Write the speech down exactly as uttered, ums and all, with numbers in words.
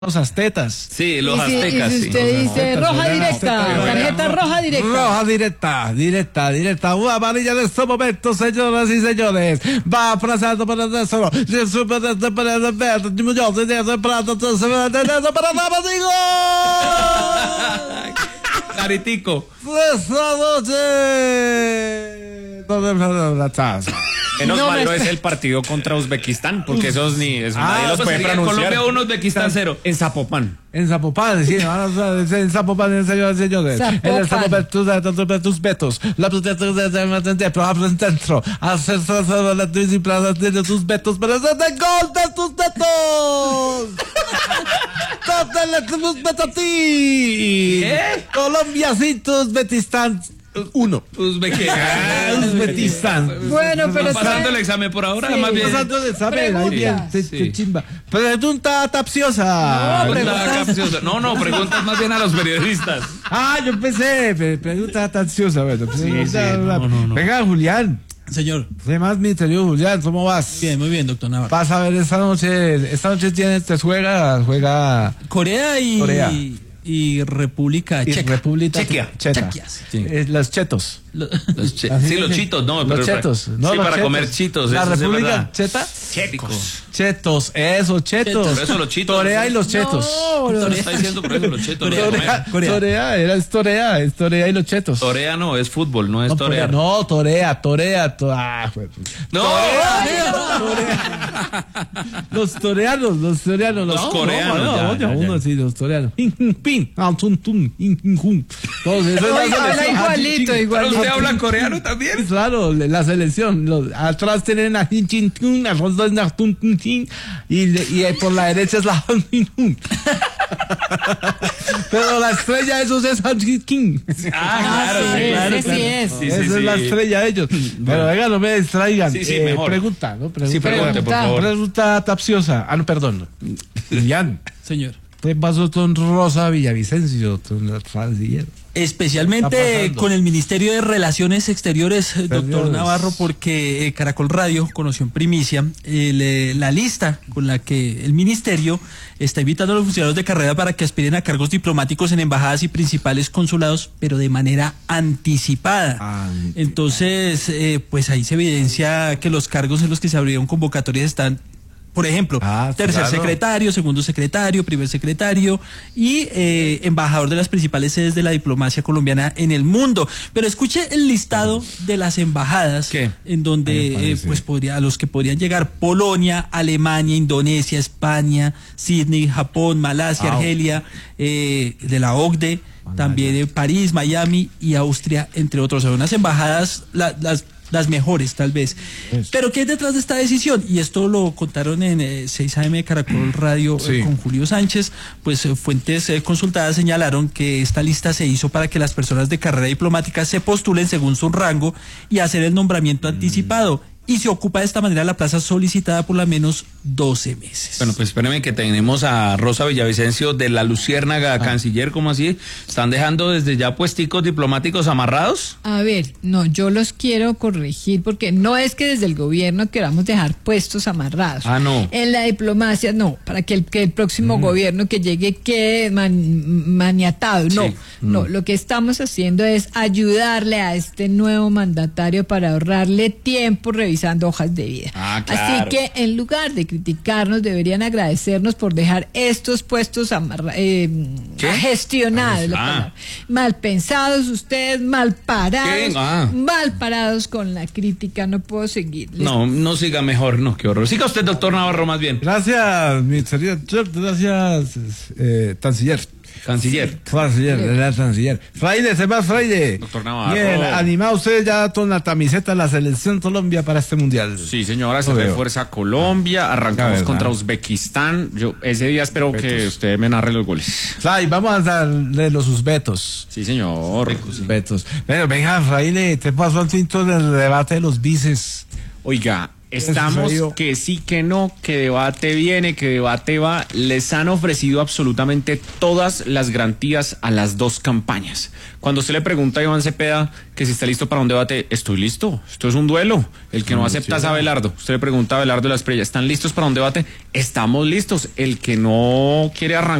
Los aztecas. Sí, los y si, aztecas. y si usted sí. dice roja directa, tarjeta roja directa. Roja directa, directa, directa. Una amarilla en este momento, señoras y señores. Va pasando por el deseo. Para Caritico. ¡Esta noche! Menos No, malo me- es el partido contra Uzbekistán, porque esos ni eso Ah, nadie los pues puede sería pronunciar. Colombia uno, Uzbekistán cero. En Zapopan. En Zapopan, sí, vamos a decir en Zapopan, señores y señores. Zapopan. En el Zapopan, tus, tus, tus betos. La protesta de dentro. Hacer la disciplina de tus betos, pero hacer de gol de tus betos. ¡Tótale tus betos a ti! Colombia, sí, tus Uzbekistán. Uno. Uzbekistán. Uzbekistán. Bueno, pero Está pasando está- el examen por ahora, Sí. más bien. Pasando de saber, ahí bien, Pregunta. te- te chimba. Pregunta capciosa. No, Pregunta preguntas. capciosa. No, no, preguntas más bien a los periodistas. Ah, yo empecé, pre- pregunta capciosa, bueno. pregunta- sí, no, no, no. Venga, Julián. Señor, ¿Qué más, mi querido Julián? ¿Cómo vas? bien, muy bien, doctor Navarro. Vas a ver esta noche, esta noche tienes, te juega, juega Corea y, Corea. y República y Checa. República Chequia. Cheta. Chequia, sí. Eh, los chetos. Lo- Los che- Así sí, los que- chitos, no. Los pero para- chetos. No, sí, los para chetos. comer chitos. La eso sí es República verdad. Cheta. Checos. Chetos, eso, chetos. Por eso los chitos. Torea y los chetos. No, Lo los- está diciendo por eso los chetos. Corea, los Torea, comen. Corea. Torea, era es Torea, es Torea y los chetos. Torea no, es fútbol, no es No, torear. no, torea, torea, to- ah, jue- No, Los toreanos, los toreanos, Los coreanos, no, ya, no, ya, uno ya. sí, los toreanos. Pin, pin, pin, ah, tum, tum, in, in, jum. Todos esos, Oiga, la habla selección, ah, igualito, chin, chin. ¿pero igualito. usted habla coreano también? Claro, la selección, los, atrás tienen a Hin Chin Tun, a los dos na Tun Tun Tin, y, le- y eh, por la derecha es la Han Hin Hun. Pero la estrella de esos es Han Chin King. Ah, sí, claro, ese sí claro. es. Sí, Esa sí, es la sí. estrella de ellos. Pero venga, no me distraigan. Sí, sí, Eh, mejor. Pregunta, ¿no? Pregunta. Sí, pregunte, por favor. Pregunta capciosa. Ah, no, perdón. Julián, Señor. ¿qué pasó con Rosa Villavicencio, con la canciller? Está Especialmente pasando. con el Ministerio de Relaciones Exteriores, eh, doctor Exteriores. Navarro, porque eh, Caracol Radio conoció en primicia el, eh, la lista con la que el Ministerio está invitando a los funcionarios de carrera para que aspiren a cargos diplomáticos en embajadas y principales consulados, pero de manera anticipada. Anticipada. Entonces, eh, pues ahí se evidencia que los cargos en los que se abrieron convocatorias están, por ejemplo, Ah, tercer claro. secretario, segundo secretario, primer secretario y eh, embajador de las principales sedes de la diplomacia colombiana en el mundo. Pero escuche el listado de las embajadas ¿Qué? en Ahí donde me eh, parece. pues podría, a los que podrían llegar: Polonia, Alemania, Indonesia, España, Sydney, Japón, Malasia, Wow. Argelia, eh, de la O C D E, también en París, Miami y Austria, entre otros. Son unas embajadas, la- las las mejores tal vez. Eso. Pero ¿qué hay detrás de esta decisión? Y esto lo contaron en eh, seis A M de Caracol Radio, eh, Sí. con Julio Sánchez. Pues eh, fuentes eh, consultadas señalaron que esta lista se hizo para que las personas de carrera diplomática se postulen según su rango y hacer el nombramiento anticipado. Y se ocupa de esta manera la plaza solicitada por la menos doce meses. Bueno, pues espérenme que tenemos a Rosa Villavicencio de la Luciérnaga, canciller, ¿cómo así? ¿Están dejando desde ya puesticos diplomáticos amarrados? A ver, no, yo los quiero corregir porque no es que desde el gobierno queramos dejar puestos amarrados. Ah, no. En la diplomacia, no, para que el, que el próximo gobierno que llegue quede man- maniatado. No, Sí. no, lo que estamos haciendo es ayudarle a este nuevo mandatario para ahorrarle tiempo revisando hojas de vida. Ah, claro. Así que en lugar de criticarnos, deberían agradecernos por dejar estos puestos amarra- eh, ¿Qué? gestionados. la Ah. palabra. Mal pensados ustedes, mal parados, ¿Qué? Ah. mal parados con la crítica, no puedo seguir. Les- No, no siga mejor, no, qué horror. Siga usted, doctor Navarro, más bien. Gracias, mi querido George, gracias, eh, canciller. Canciller. Canciller, la canciller. Fraile, se va Fraile. Doctor Navarro. Bien, animado usted ya con la camiseta de la selección Colombia para este mundial. Sí, señora, se Lo veo. refuerza Colombia, arrancamos verdad. contra Uzbekistán. Yo ese día espero que usted me narre los goles. Fray, vamos a darle los susbetos. Sí, señor. Susbetos. Pero venga, Fraile, te pasó al tinto del debate de los bices. Oiga, Estamos sucedió? que sí, que no, que debate viene, que debate va. Les han ofrecido absolutamente todas las garantías a las dos campañas. Cuando usted le pregunta a Iván Cepeda que si está listo para un debate, estoy listo. Esto es un duelo. El que no acepta es Abelardo. Usted le pregunta a Abelardo de la Espriella, ¿están listos para un debate? Estamos listos. El que no quiere arrancar